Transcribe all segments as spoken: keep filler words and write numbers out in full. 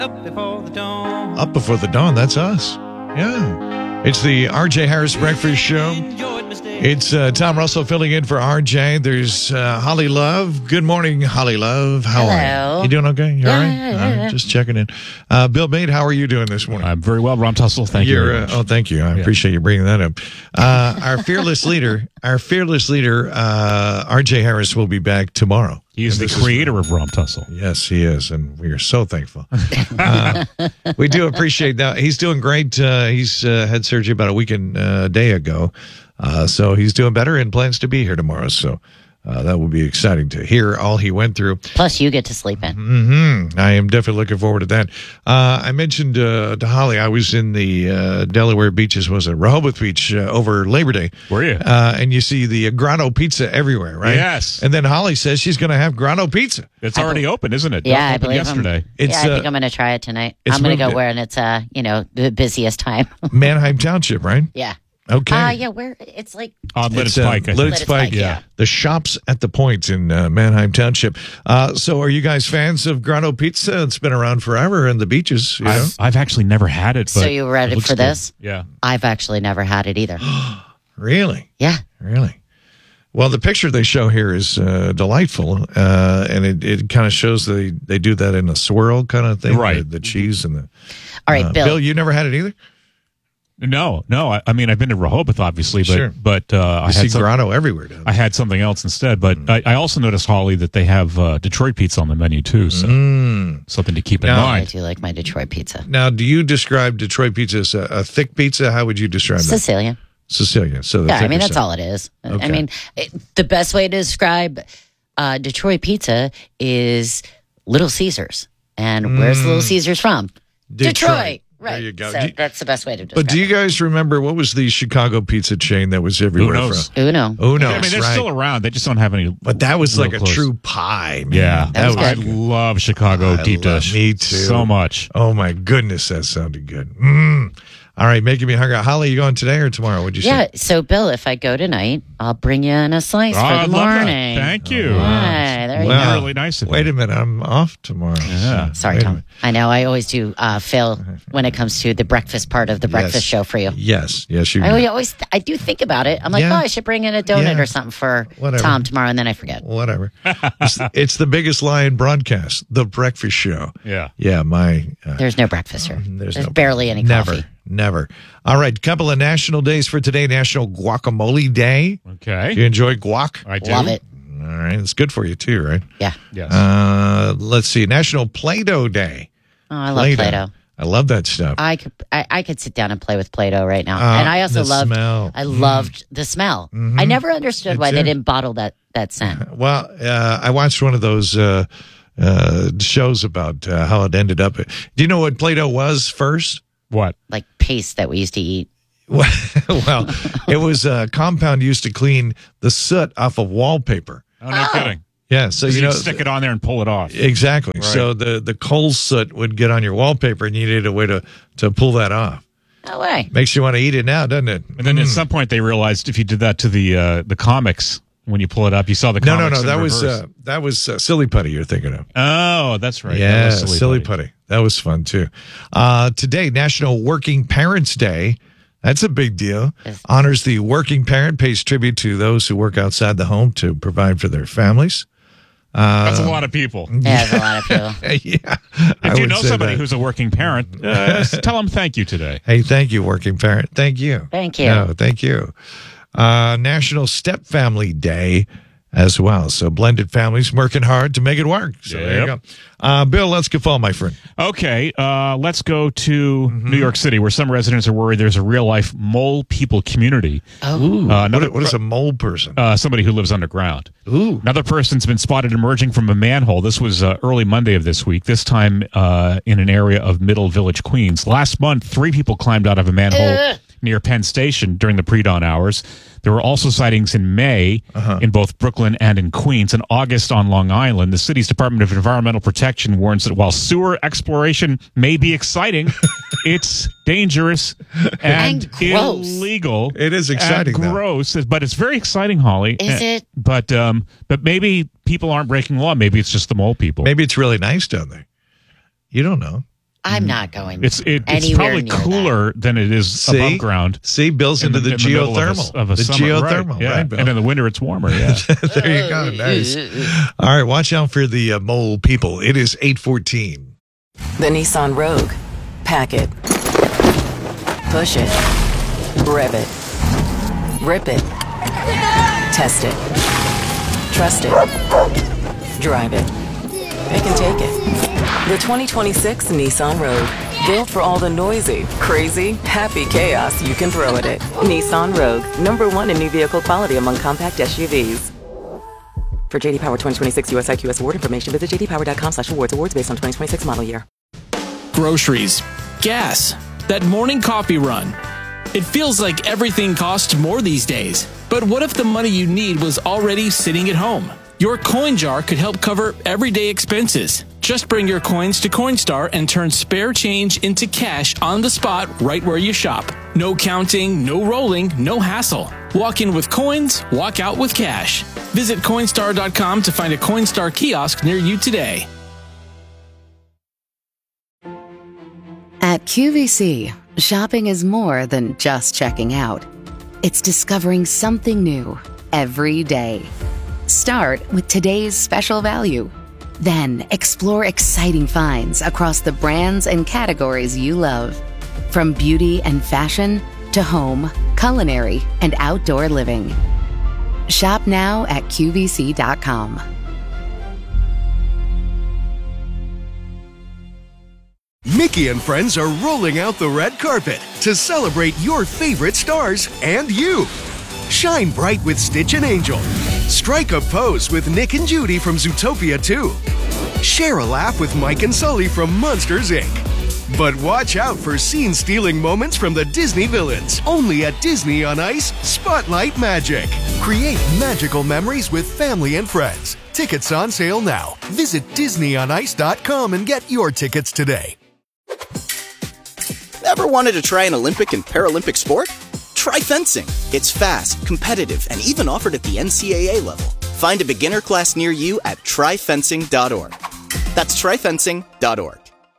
Up before the dawn. Up before the dawn, that's us. Yeah. It's the R J Harris Breakfast Show. It's uh, Tom Russell filling in for R J. There's uh, Holly Love. Good morning, Holly Love. How Hello. are you? You doing okay? You Yeah, all right? yeah, yeah, All right, yeah. just checking in. Uh, Bill Bate, how are you doing this morning? I'm very well, Ron Tussle. Thank you You're, very uh, much. oh, thank you. I Yeah. appreciate you bringing that up. Uh, our fearless leader, our fearless leader, uh, R J Harris, will be back tomorrow. He is And the this creator of Ron Tussle. Yes, he is, and we are so thankful. Uh, we do appreciate that. He's doing great. Uh, he's uh, had surgery about a week and a day ago, uh, so he's doing better and plans to be here tomorrow. So uh, that will be exciting to hear all he went through. Plus, you get to sleep in. Mm-hmm. I am definitely looking forward to that. Uh, I mentioned uh, to Holly, I was in the uh, Delaware beaches, was it Rehoboth Beach uh, over Labor Day. Were you? Uh, and you see the Grano pizza everywhere, right? Yes. And then Holly says she's going to have Grano pizza. It's already open, isn't it? Yeah, I Opened believe yesterday. I'm, It's, yeah, I think uh, I'm going to try it tonight. it's I'm going to moved go it. where it's uh, you know, the busiest time. Manheim Township, right? yeah. Okay. Uh, yeah, where it's like On Lidditz It's, uh, Pike. I think. Lidditz Lidditz Pike, Pike, yeah. The shops at the Point in uh, Manheim Township. Uh, so, are you guys fans of Grano Pizza? It's been around forever in the beaches. You know? I've, I've actually never had it. But So you ready it looks for good. this? Yeah. I've actually never had it either. Really, yeah. really. Well, the picture they show here is uh, delightful, uh, and it, it kind of shows they they do that in a swirl kind of thing, Right. The, the cheese and the. All right, uh, Bill. Bill, you never had it either. No, no. I, I mean, I've been to Rehoboth, obviously, but Sure. but uh, I I see had some, Grano everywhere. Down I had something else instead. But I, I also noticed, Holly, that they have uh, Detroit pizza on the menu too. So Mm. something to keep in No. I mind. do like my Detroit pizza. Now, do you describe Detroit pizza as a, a thick pizza? How would you describe that? Sicilian. Sicilian. So the Yeah, I thicker mean, that's side. all it is. Okay. I mean, it, the best way to describe uh, Detroit pizza is Little Caesars. And where's Little Caesars from? Detroit. Right. There you go. So Do you- that's the best way to describe But do you guys remember what was the Chicago pizza chain that was everywhere? Who knows? From? it. Uno. Oh no, I mean, they're right. still around. They just don't have any. But that was real like a close. true pie, man. Yeah, That was I good. love Chicago I deep love- dish. me too. So much. Oh my goodness, that sounded good. Mm. All right, making me hungry. Holly, you going today or tomorrow? What'd you Yeah. say? So, Bill, if I go tonight, I'll bring you in a slice Oh, for I the love that. morning. Thank you. Right, there you Wow. go. Really nice of you. Wait a minute, I'm off tomorrow. Yeah. Sorry, Wait a Tom. minute. I know I always do uh, fail when it comes to the breakfast part of the breakfast Yes. show for you. Yes, yes, you. I always, always I do think about it. I'm like, Yeah. oh, I should bring in a donut Yeah. or something for Whatever. Tom tomorrow, and then I forget. Whatever. it's, it's the biggest lie in broadcast, the breakfast show. Yeah. Yeah, my. Uh, There's no breakfast here. There's There's, no- barely any never, coffee. never. All right, couple of national days for today. National Guacamole Day. Okay. You enjoy guac? I do. Love it. All right, it's good for you too, right? Yeah. Yes. Uh, let's see. National Play-Doh Day. Oh, I love Play-Doh. I love that stuff. I could I, I could sit down and play with Play-Doh right now. Uh, and I also the loved smell. I loved the smell. I never understood Me why they too. didn't bottle that that scent. Well, uh, I watched one of those uh, uh, shows about uh, how it ended up. Do you know what Play-Doh was first? What? Like paste that we used to eat. Well, it was a compound used to clean the soot off of wallpaper. Oh, no kidding. Yeah, so So you you know stick it on there and pull it off. exactly. So the the coal soot would get on your wallpaper, and you needed a way to to pull that off. No way. Makes you want to eat it now, doesn't it? And then at some point they realized if you did that to the uh, the comics when you pull it up, you saw the No, no, comics no. in That was reverse. uh, that was uh, silly putty. You're thinking of. oh, that's right. That Yeah, was silly, putty. That was fun too. Uh, today, National Working Parents Day. That's a big deal. Yes. Honors the working parent, pays tribute to those who work outside the home to provide for their families. That's a lot of people. Yeah, there's a lot of people. yeah, If I you would know say somebody that. who's a working parent, uh, tell them thank you today. Hey, thank you, working parent. Thank you. Thank you. No, thank you. Uh, National Step Family Day as well. So blended families working hard to make it work. So there you go. Yep. Uh, Bill, let's get fall, my friend. Okay, uh, let's go to Mm-hmm. New York City, where some residents are worried there's a real life mole people community. Oh, Uh, another, What, what is a mole person? uh, somebody who lives underground. Ooh. Another person's been spotted emerging from a manhole. This was uh, early Monday of this week, this time uh, in an area of Middle Village, Queens. Last month, three people climbed out of a manhole near Penn Station during the pre-dawn hours. There were also sightings in May Uh-huh. in both Brooklyn and in Queens. In August on Long Island, the city's Department of Environmental Protection warns that while sewer exploration may be exciting, it's dangerous and, And gross. illegal. It is exciting, and though. gross, but it's very exciting, Holly. Is Uh, it? But um, but maybe people aren't breaking the law. Maybe it's just the mole people. Maybe it's really nice down there. You don't know. I'm not going. It's it, it's anywhere probably near cooler than it is See? above ground. See, Bill's into the, in middle of a- geothermal. of a the summer, geothermal, right, yeah. right, Bill? And in the winter, it's warmer. Yeah. There you go. Nice. All right, watch out for the uh, mole people. It is eight fourteen. The Nissan Rogue. Pack it. Push it. Rev it. Rip it. Test it. Trust it. Drive it. Pick and take it. The twenty twenty-six Nissan Rogue. Built for all the noisy, crazy, happy chaos you can throw at it. Nissan Rogue. Number one in new vehicle quality among compact S U Vs. For J D Power twenty twenty-six U S I Q S award information, visit j d power dot com slash awards. Awards based on twenty twenty-six model year. Groceries, gas, that morning coffee run. It feels like everything costs more these days. But what if the money you need was already sitting at home? Your coin jar could help cover everyday expenses. Just bring your coins to Coinstar and turn spare change into cash on the spot right where you shop. No counting, no rolling, no hassle. Walk in with coins, walk out with cash. Visit Coinstar dot com to find a Coinstar kiosk near you today. At Q V C, shopping is more than just checking out. It's discovering something new every day. Start with today's special value. Then explore exciting finds across the brands and categories you love. From beauty and fashion to home, culinary, and outdoor living. Shop now at Q V C dot com. Mickey and friends are rolling out the red carpet to celebrate your favorite stars and you. Shine bright with Stitch and Angel. Strike a pose with Nick and Judy from Zootopia two. Share a laugh with Mike and Sully from Monsters, Incorporated. But watch out for scene-stealing moments from the Disney villains. Only at Disney on Ice, Spotlight Magic. Create magical memories with family and friends. Tickets on sale now. Visit disney on ice dot com and get your tickets today. Ever wanted to try an Olympic and Paralympic sport? Try fencing. It's fast, competitive, and even offered at the N C A A level. Find a beginner class near you at try fencing dot org. That's try fencing dot org.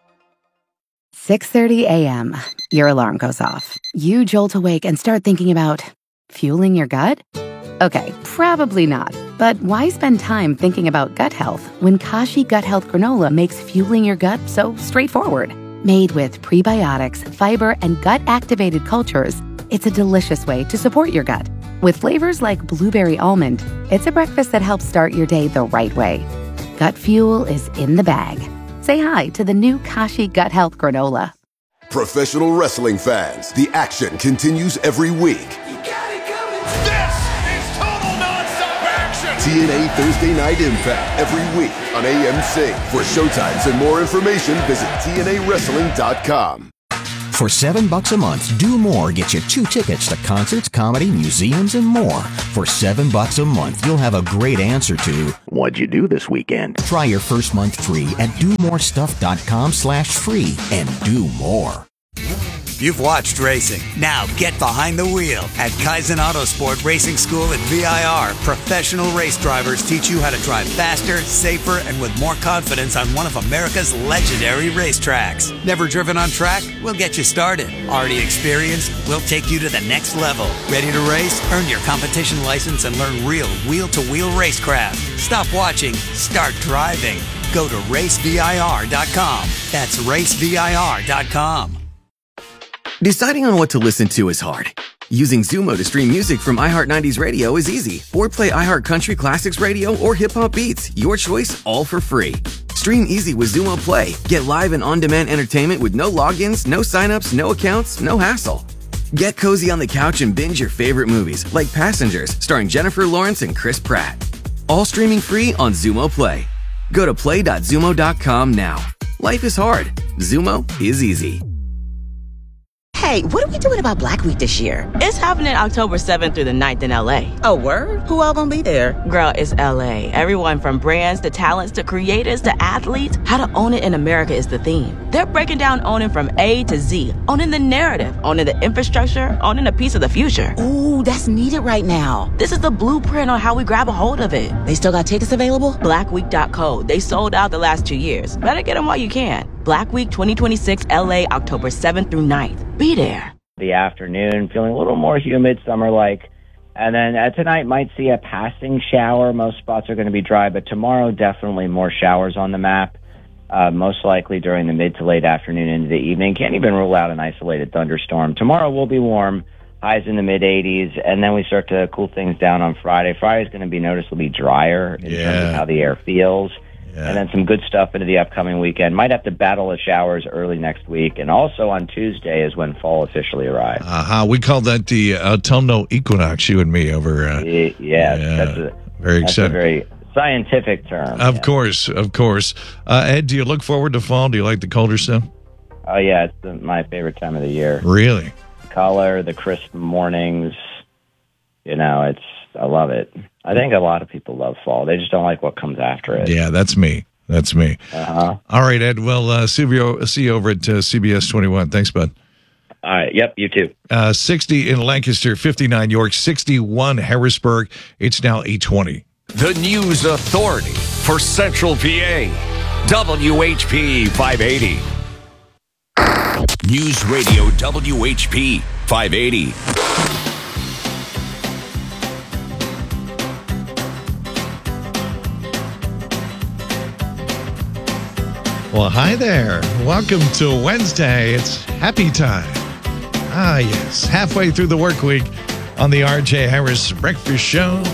six thirty a.m. Your alarm goes off. You jolt awake and start thinking about fueling your gut? Okay, probably not. But why spend time thinking about gut health when Kashi Gut Health Granola makes fueling your gut so straightforward? Made with prebiotics, fiber, and gut-activated cultures, it's a delicious way to support your gut. With flavors like blueberry almond, it's a breakfast that helps start your day the right way. Gut fuel is in the bag. Say hi to the new Kashi Gut Health Granola. Professional wrestling fans, the action continues every week. You got it coming. This is total nonstop action. T N A Thursday Night Impact every week on A M C. For showtimes and more information, visit T N A wrestling dot com. For seven bucks a month, Do More gets you two tickets to concerts, comedy, museums, and more. For seven bucks a month, you'll have a great answer to what'd you do this weekend? Try your first month free at do more stuff dot com slash free and do more. You've watched racing. Now get behind the wheel. At Kaizen Autosport Racing School at V I R, professional race drivers teach you how to drive faster, safer, and with more confidence on one of America's legendary racetracks. Never driven on track? We'll get you started. Already experienced? We'll take you to the next level. Ready to race? Earn your competition license and learn real wheel-to-wheel racecraft. Stop watching. Start driving. Go to race V I R dot com. That's race V I R dot com. Deciding on what to listen to is hard. Using Zumo to stream music from iHeart nineties Radio is easy. Or play iHeart Country Classics Radio or Hip Hop Beats. Your choice, all for free. Stream easy with Zumo Play. Get live and on-demand entertainment with no logins, no signups, no accounts, no hassle. Get cozy on the couch and binge your favorite movies, like Passengers, starring Jennifer Lawrence and Chris Pratt. All streaming free on Zumo Play. Go to play dot zumo dot com now. Life is hard. Zumo is easy. Hey, what are we doing about Black Week this year? It's happening October seventh through the ninth in L A. Oh, word? Who all gonna be there? Girl, it's L A. Everyone from brands to talents to creators to athletes. How to own it in America is the theme. They're breaking down owning from A to Z. Owning the narrative, owning the infrastructure, owning a piece of the future. Ooh, that's needed right now. This is the blueprint on how we grab a hold of it. They still got tickets available? black week dot co. They sold out the last two years. Better get them while you can. Black Week twenty twenty-six L A, October seventh through ninth. Be there. The afternoon, feeling a little more humid, summer-like. And then uh, tonight might see a passing shower. Most spots are going to be dry, but tomorrow definitely more showers on the map, uh, most likely during the mid to late afternoon into the evening. Can't even rule out an isolated thunderstorm. Tomorrow will be warm, highs in the mid-eighties, and then we start to cool things down on Friday. Friday's going to be noticeably drier in Yeah. terms of how the air feels. Yeah. And then some good stuff into the upcoming weekend. Might have to battle the showers early next week. And also on Tuesday is when fall officially arrives. Uh-huh. We call that the autumnal equinox, you and me, over. Uh, Yes, yeah, that's a very that's exciting. a very scientific term. Of yeah. course, of course. Uh, Ed, do you look forward to fall? Do you like the colder stuff? Oh yeah, it's the, my favorite time of the year. Really? Color, the crisp mornings. You know, it's I love it. I think a lot of people love fall. They just don't like what comes after it. Yeah, that's me. That's me. Uh-huh. All right, Ed. Well, uh, see you, see you over at uh, C B S twenty-one. Thanks, bud. All right. Yep, you too. Uh, sixty in Lancaster, fifty-nine York, sixty-one Harrisburg. It's now eight twenty. The News Authority for Central P A. W H P five eighty. News Radio W H P five eighty. Well, hi there. Welcome to Wednesday. It's happy time. Ah, yes. Halfway through the work week on the R J Harris Breakfast Show.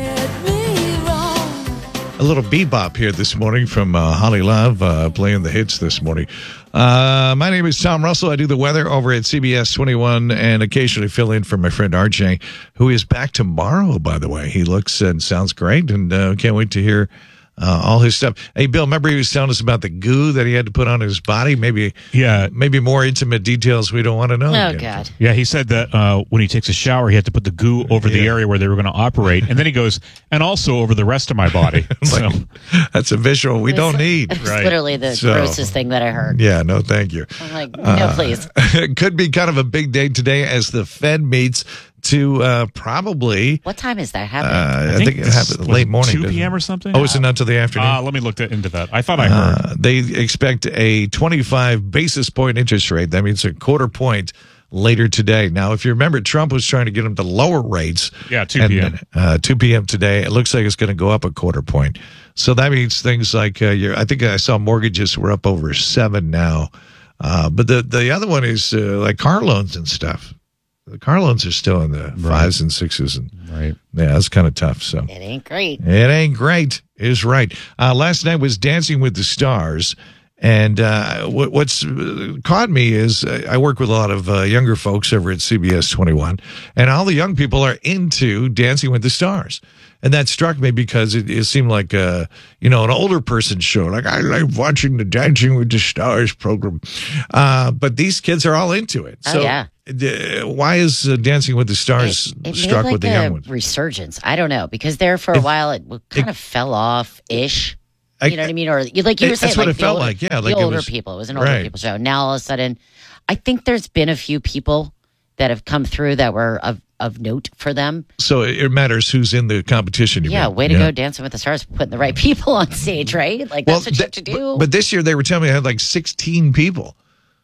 A little bebop here this morning from uh, Holly Love, uh, playing the hits this morning. Uh, my name is Tom Russell. I do the weather over at C B S twenty-one and occasionally fill in for my friend R J, who is back tomorrow, by the way. He looks and sounds great, and uh, can't wait to hear Uh, all his stuff. Hey, Bill, remember he was telling us about the goo that he had to put on his body? Maybe, yeah, maybe more intimate details we don't want to know. Oh, yet. God. Yeah, he said that uh, when he takes a shower, he had to put the goo over the area where they were going to operate, and then he goes, and also over the rest of my body. So that's a visual we don't need. It's Right. literally the So- grossest thing that I heard. Yeah, no, thank you. I'm like, no, Uh, please. It could be kind of a big day today as the Fed meets to uh, probably. What time is that happening? Uh, I, think, it this- happened was late it morning. two doesn't p.m. it? or something? Oh, is it not till the afternoon? Uh, let me look into that. I thought I heard. Uh, they expect a twenty-five basis point interest rate. That means a quarter point later today. Now, if you remember, Trump was trying to get them to lower rates. Yeah, two p.m. And, uh, two p.m. today. It looks like it's going to go up a quarter point. So that means things like, uh, your, I think I saw mortgages were up over seven now. Uh, but the, the other one is uh, like car loans and stuff. The car loans are still in the fives and sixes. And, right. Yeah, that's kind of tough. So It ain't great. it ain't great, is right. Uh, last night was Dancing with the Stars. And uh, what, what's uh, caught me is uh, I work with a lot of uh, younger folks over at C B S twenty-one, and all the young people are into Dancing with the Stars. And that struck me because it, it seemed like, uh, you know, an older person's show. Like, I like watching the Dancing with the Stars program. Uh, but these kids are all into it. Oh, So, yeah. uh, why is uh, Dancing with the Stars It made struck like with the a young ones? resurgence. I don't know, because there for a while it kind of fell off ish. I- You know what I mean? Or you- like you It- were saying, that's what like it the felt older, like, yeah, the like it older was- people. It was an older right. people show. Now all of a sudden, I think there's been a few people that have come through that were of, of note for them. So it matters who's in the competition. You Yeah, mean? way to go, Dancing with the Stars, putting the right people on stage, right? Like that's what you have to do. But, but this year they were telling me I had like sixteen people.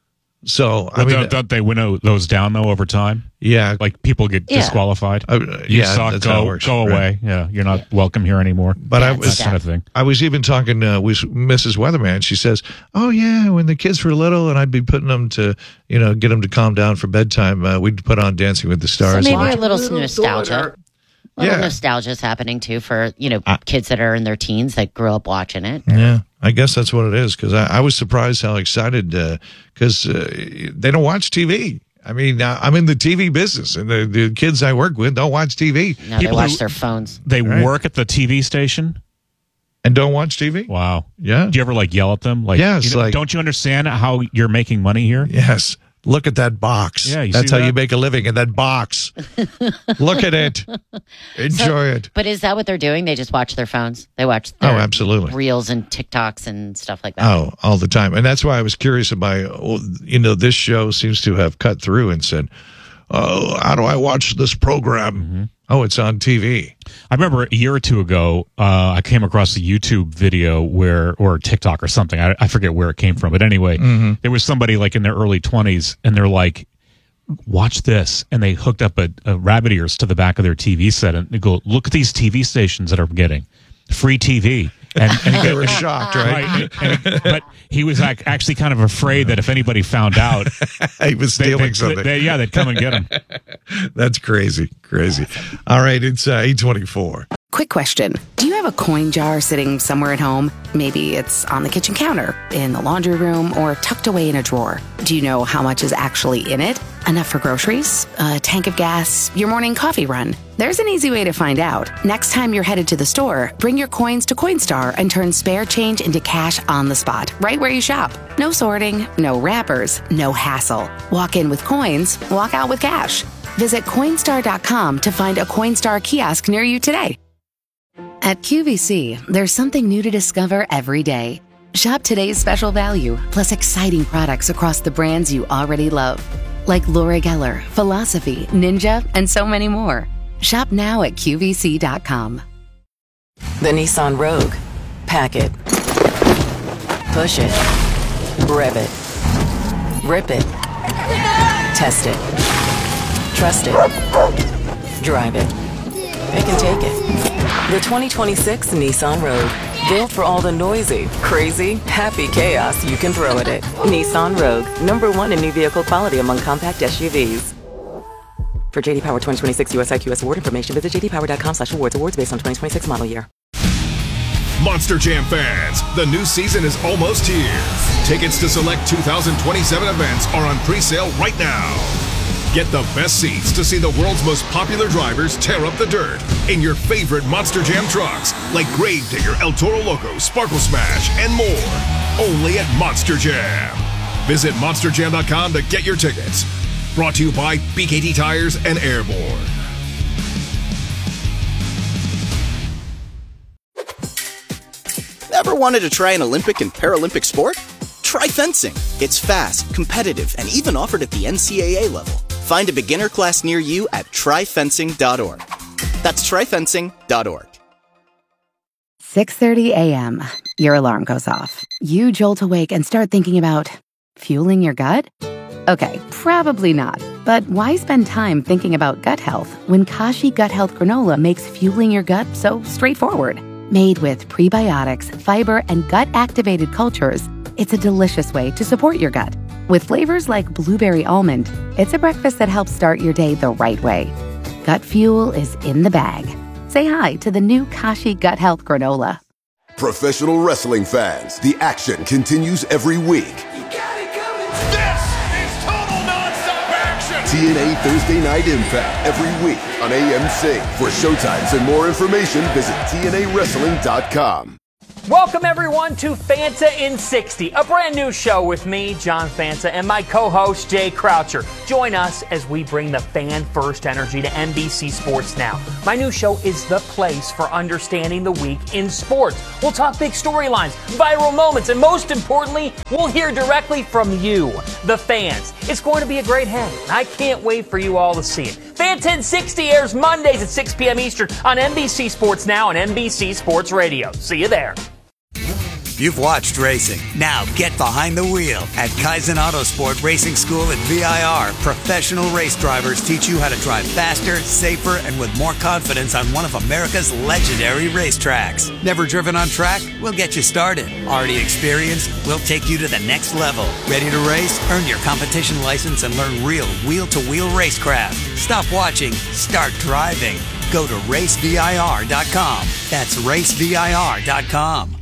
So I Well, mean, don't, don't they winnow those down though over time? Yeah, like people get Yeah. disqualified. Uh, you yeah, suck. that's how it Go, works, go right. away. Yeah, you're not welcome here anymore. But I was that kind of thing. I was even talking uh, with Missus Weatherman. She says, "Oh yeah, when the kids were little, and I'd be putting them to, you know, get them to calm down for bedtime. Uh, we'd put on Dancing with the So Stars." maybe and- a little nostalgia. A little Yeah. nostalgia is happening too for, you know, kids that are in their teens that grew up watching it. Yeah, I guess that's what it is. Because I, I was surprised how excited. Because uh, they don't watch T V. I mean, uh, I'm in the T V business, and the, the kids I work with don't watch T V. No, they watch their phones. They Right. work at the T V station and don't watch T V. Wow. Yeah. Do you ever like yell at them? Like, Yeah, it's you know, like- don't you understand how you're making money here? Yes. Look at that box. Yeah, you That's see how you that? make a living in that box. Look at it. Enjoy So- it. But is that what they're doing? They just watch their phones. They watch Oh, their absolutely. reels and TikToks and stuff like that. Oh, all the time. And that's why I was curious about, you know, this show seems to have cut through and said, oh, how do I watch this program? Oh, it's on T V. I remember a year or two ago, uh, I came across a YouTube video where, or TikTok or something. I, I forget where it came from, but anyway, Mhm. there was somebody like in their early twenties, and they're like, "Watch this," and they hooked up a, a rabbit ears to the back of their T V set, and they go, "Look at these T V stations that are getting free T V." And, and he They got- were and he- shocked, right? and- and- but he was ac- actually kind of afraid that if anybody found out, he was they- stealing they- something. they- yeah, they'd come and get him. That's crazy, crazy. All right, it's uh, eight twenty-four. Quick question. Do you have a coin jar sitting somewhere at home? Maybe it's on the kitchen counter, in the laundry room, or tucked away in a drawer. Do you know how much is actually in it? Enough for groceries? A tank of gas? Your morning coffee run? There's an easy way to find out. Next time you're headed to the store, bring your coins to Coinstar and turn spare change into cash on the spot, right where you shop. No sorting, no wrappers, no hassle. Walk in with coins, walk out with cash. Visit Coinstar dot com to find a Coinstar kiosk near you today. At Q V C, there's something new to discover every day. Shop today's special value, plus exciting products across the brands you already love, like Laura Geller, Philosophy, Ninja, and so many more. Shop now at Q V C dot com. The Nissan Rogue. Pack it. Push it. Rev it. Rip it. Test it. Trust it. Drive it. It can take it. The twenty twenty-six Nissan Rogue. Built for all the noisy, crazy, happy chaos you can throw at it. Nissan Rogue. Number one in new vehicle quality among compact S U Vs. For J D Power twenty twenty-six U S I Q S award information, visit j d power dot com slash awards. Awards based on twenty twenty-six model year. Monster Jam fans, the new season is almost here. Tickets to select two thousand twenty-seven events are on pre-sale right now. Get the best seats to see the world's most popular drivers tear up the dirt in your favorite Monster Jam trucks like Grave Digger, El Toro Loco, Sparkle Smash, and more. Only at Monster Jam. Visit monster jam dot com to get your tickets. Brought to you by B K T Tires and Airborne. Ever wanted to try an Olympic and Paralympic sport? Try fencing. It's fast, competitive, and even offered at the N C A A level. Find a beginner class near you at try fencing dot org. That's try fencing dot org. six thirty a.m. Your alarm goes off. You jolt awake and start thinking about fueling your gut? Okay, probably not. But why spend time thinking about gut health when Kashi Gut Health Granola makes fueling your gut so straightforward? Made with prebiotics, fiber, and gut-activated cultures, it's a delicious way to support your gut. With flavors like blueberry almond, it's a breakfast that helps start your day the right way. Gut fuel is in the bag. Say hi to the new Kashi Gut Health Granola. Professional wrestling fans, the action continues every week. T N A Thursday Night Impact every week on A M C. For showtimes and more information, visit T N A wrestling dot com. Welcome, everyone, to Fanta in sixty, a brand new show with me, John Fanta, and my co-host, Jay Croucher. Join us as we bring the fan-first energy to N B C Sports Now. My new show is the place for understanding the week in sports. We'll talk big storylines, viral moments, and most importantly, we'll hear directly from you, the fans. It's going to be a great hang, and I can't wait for you all to see it. Fanta in sixty airs Mondays at six p.m. Eastern on N B C Sports Now and N B C Sports Radio. See you there. You've watched racing. Now get behind the wheel. At Kaizen Autosport Racing School at V I R, professional race drivers teach you how to drive faster, safer, and with more confidence on one of America's legendary racetracks. Never driven on track? We'll get you started. Already experienced? We'll take you to the next level. Ready to race? Earn your competition license and learn real wheel-to-wheel racecraft. Stop watching. Start driving. Go to race V I R dot com. That's race V I R dot com.